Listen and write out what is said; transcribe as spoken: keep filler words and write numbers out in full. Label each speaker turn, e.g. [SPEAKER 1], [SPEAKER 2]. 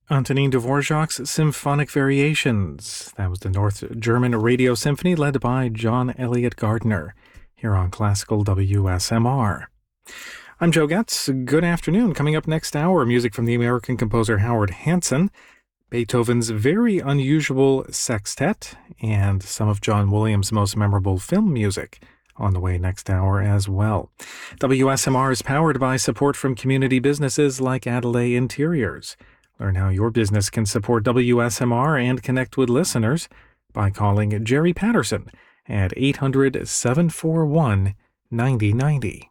[SPEAKER 1] Antonin Dvorak's Symphonic Variations. That was the North German Radio Symphony led by John Elliott Gardner here on Classical W S M R. I'm Joe Getz. Good afternoon. Coming up next hour, music from the American composer Howard Hanson, Beethoven's very unusual sextet, and some of John Williams' most memorable film music on the way next hour as well. W S M R is powered by support from community businesses like Adelaide Interiors. Learn how your business can support W S M R and connect with listeners by calling Jerry Patterson at eight hundred, seven four one, nine oh nine oh.